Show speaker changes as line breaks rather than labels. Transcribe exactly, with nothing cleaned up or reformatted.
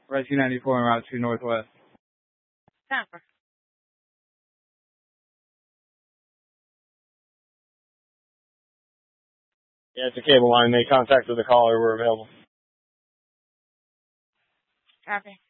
Rescue ninety-four and Route two Northwest.
Copper.
Yeah, it's a cable line. Make contact with the caller. We're available.
Copy.